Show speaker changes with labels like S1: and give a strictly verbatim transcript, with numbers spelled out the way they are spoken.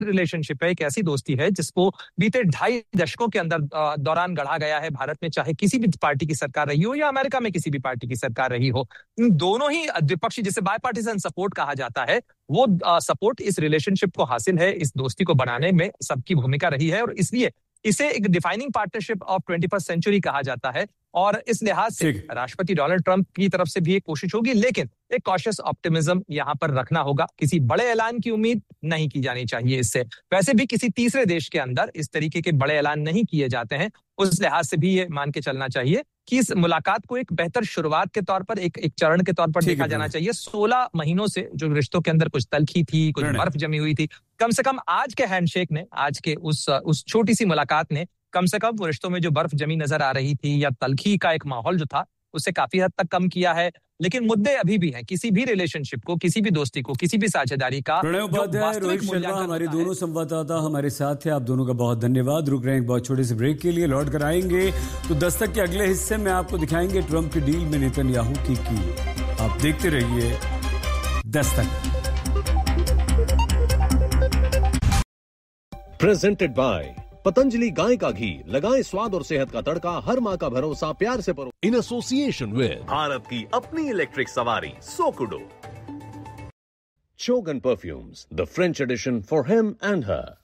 S1: Relationship है, एक ऐसी दोस्ती है जिसको बीते ढाई दशकों के अंदर दौरान गढ़ा गया है भारत में, चाहे किसी भी पार्टी की सरकार रही हो या अमेरिका में किसी भी पार्टी की सरकार रही हो। दोनों ही द्विपक्षीय, जिसे बायपार्टिसन सपोर्ट कहा जाता है, वो सपोर्ट इस रिलेशनशिप को हासिल है, इस दोस्ती को बढ़ाने में सबकी भूमिका रही है, और इसलिए इसे एक defining partnership of twenty first century कहा जाता है। और इस लिहाज से राष्ट्रपति डोनाल्ड ट्रंप की तरफ से भी एक कोशिश होगी, लेकिन एक कॉशियस ऑप्टिमिज्म यहां पर रखना होगा। किसी बड़े ऐलान की उम्मीद नहीं की जानी चाहिए इससे। वैसे भी किसी तीसरे देश के अंदर इस तरीके के बड़े ऐलान नहीं किए जाते हैं, उस लिहाज से भी ये मान के चलना चाहिए कि इस मुलाकात को एक बेहतर शुरुआत के तौर पर, एक एक चरण के तौर पर देखा जाना चाहिए। सोलह महीनों से जो रिश्तों के अंदर कुछ तलखी थी, कुछ बर्फ जमी हुई थी, कम से कम आज के हैंडशेक ने, आज के उस उस छोटी सी मुलाकात ने कम से कम वो रिश्तों में जो बर्फ जमी नजर आ रही थी या तलखी का एक माहौल जो था, उससे काफी हद तक कम किया है। लेकिन मुद्दे अभी भी हैं, किसी भी रिलेशनशिप को, किसी भी दोस्ती को, किसी भी साझेदारी का।
S2: प्रणय उपाध्याय, रोहित शर्मा हमारे दोनों संवाददाता हमारे साथ हैं। आप दोनों का बहुत धन्यवाद। रुक रहे हैं एक बहुत छोटे से ब्रेक के लिए, लौट कर आएंगे तो दस्तक के अगले हिस्से में आपको दिखाएंगे ट्रंप की डील में नेतन्याहू की की। आप देखते रहिए दस्तक।
S3: प्रेजेंटेड बाय पतंजलि गाय का घी, लगाएं स्वाद और सेहत का तड़का, हर माँ का भरोसा, प्यार से परो। इन एसोसिएशन विद भारत की अपनी इलेक्ट्रिक सवारी सोकुडो, चोगन perfumes, the French addition for him and her.